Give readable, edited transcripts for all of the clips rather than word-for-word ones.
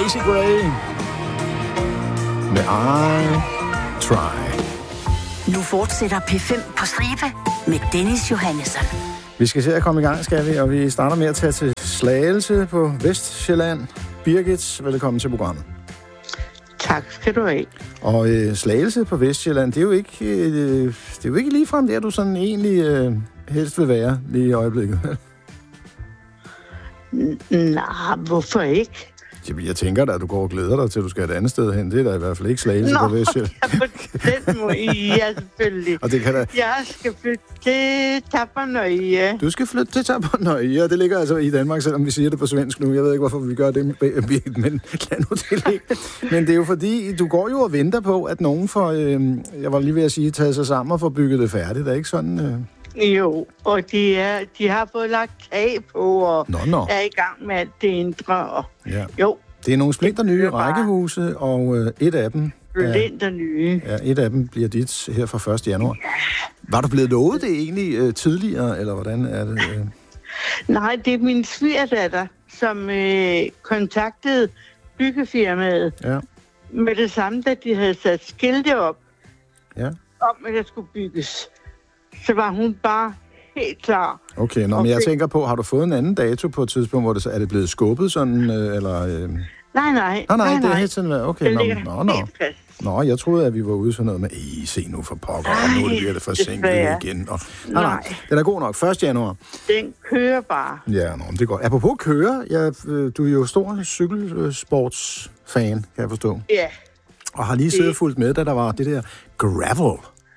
Macy Gray med I Try. Nu fortsætter P5 på stribe med Dennis Johannesson. Vi skal se at komme i gang, skal vi, og vi starter med at tage til Slagelse på Vestsjælland. Birgit, velkommen til programmet. Tak skal du have. Og Slagelse på Vestsjælland, det er jo ikke ligefrem der, du sådan egentlig helst vil være lige i øjeblikket. Nej, hvorfor ikke? Jamen, jeg tænker da, at du går og glæder dig til, at du skal et andet sted hen. Det er da i hvert fald ikke Slagelse på Vestsjælland. Nå, på den måde, ja, selvfølgelig. Og det kan da... Jeg skal flytte til Tappernøje. Du skal flytte til Tappernøje, og det ligger altså i Danmark, selvom vi siger det på svensk nu. Jeg ved ikke, hvorfor vi gør det, men lad nu det ligge. Men det er jo fordi, du går jo og venter på, at nogen får, jeg var lige ved at sige, taget sig sammen og får bygget det færdigt. Er ikke sådan... Jo, og de har fået lagt tag på, og er i gang med alt det indre. Og, ja. Jo. Det er nogle splinter nye rækkehuse, og et af dem... Splinter nye. Ja, et af dem bliver dit her fra 1. januar. Ja. Var du blevet lovet det egentlig tidligere, eller hvordan er det? Nej, det er min svigerdatter, som kontaktede byggefirmaet med det samme, da de havde sat skilte op om, at der skulle bygges. Så var hun bare helt klar. Okay, men jeg tænker på, har du fået en anden dato på et tidspunkt, hvor er det blevet skubbet sådan, eller... Nej, det er helt sådan, okay. Nå, jeg troede, at vi var ude sådan noget med, se nu for pokker, og nu bliver det forsinket igen. Og, nej, den er god nok. 1. januar. Den kører bare. Ja, det er godt. Apropos køre, du er jo stor cykelsportsfan, kan jeg forstå. Ja. Og har lige siddet og fulgt med, da der var det der gravel.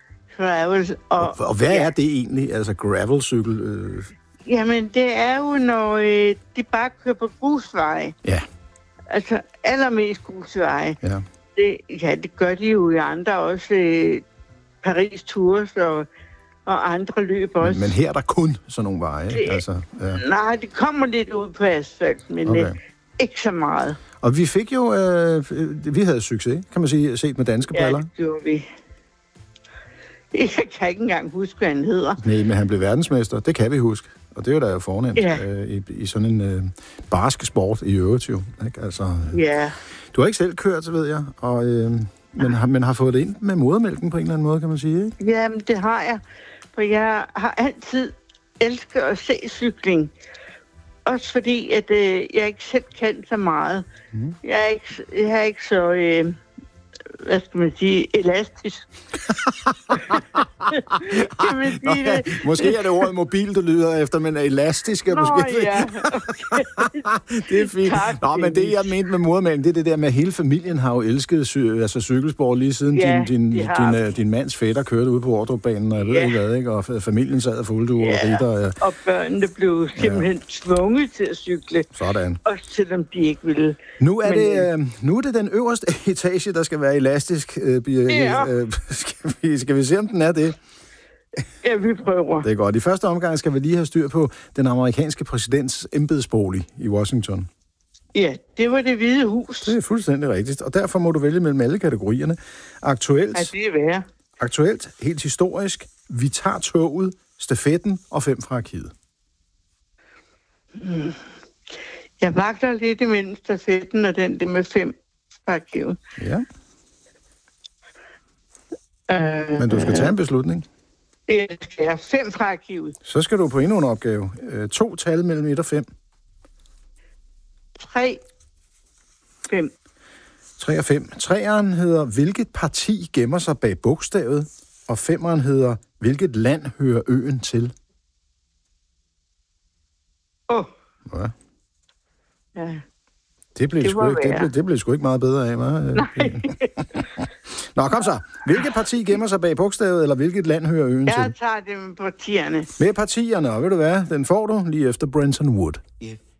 Og hvad er det egentlig, altså gravelcykel? Jamen, det er jo, når de bare kører på grusveje. Ja. Altså, allermest grusveje. Ja. Det gør de jo i andre også. Paris Tours og andre løb også. Men her er der kun sådan nogle veje, Nej, det kommer lidt ud på asfalt, men ikke så meget. Og vi fik jo... vi havde succes, kan man sige, set med danske briller. Ja, det gjorde vi. Jeg kan ikke engang huske, hvad han hedder. Nej, men han blev verdensmester. Det kan vi huske. Og det er jo da jo fornemt i sådan en barsk sport i øvrigt jo. Ikke? Altså, du har ikke selv kørt, så ved jeg, og, men har fået det ind med modermælken på en eller anden måde, kan man sige, ikke? Jamen, det har jeg. For jeg har altid elsket at se cykling. Også fordi, at jeg ikke selv kan så meget. Mm. Jeg er ikke så... hvad skal man sige, elastisk. Kan man sige det? Måske er det ordet mobil, du lyder efter, men elastisk er måske... ja. Okay. Det er fint. Nå, men det, jeg mente med modermælken, det er det der med, at hele familien har jo elsket cykelsport lige siden din mands fætter kørte ude på Ordrupbanen, og jeg ved ikke hvad, ikke? Og familien sad og fulgte og ritter. Og børnene blev simpelthen tvunget til at cykle. Sådan. Også selvom de ikke ville. Nu er det den øverste etage, der skal være elastisk. Skal vi se, om den er det? Ja, vi prøver. Det er godt. I første omgang skal vi lige have styr på den amerikanske præsidents embedsbolig i Washington. Ja, det var Det Hvide Hus. Det er fuldstændig rigtigt, og derfor må du vælge mellem alle kategorierne. Aktuelt, det er værd. Aktuelt, helt historisk, vi tager toget, stafetten og 5 fra arkivet. Jeg vagter lidt imellem stafetten og den med 5 fra arkivet. Ja. Men du skal tage en beslutning. Det skal jeg. 5 fra arkivet. Så skal du på endnu en opgave. 2 tal mellem 1 og 5. 3. 5. 3 og 5. 3'eren hedder, hvilket parti gemmer sig bag bogstavet? Og 5'eren hedder, hvilket land hører øen til? Ja. Ja. Det blev sgu ikke meget bedre af, hva'? Nej. Nå, kom så. Hvilket parti gemmer sig bag bogstavet, eller hvilket land hører øen til? Jeg tager det med partierne. Med partierne, og ved du hvad? Den får du lige efter Brenton Wood. If